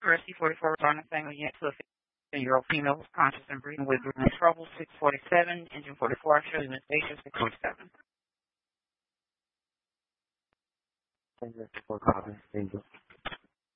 Express C-44 returning family unit to a 15-year-old female was conscious and breathing with breathing trouble. 647, engine 44, showing the station 647. Thank you for calling. Thank you.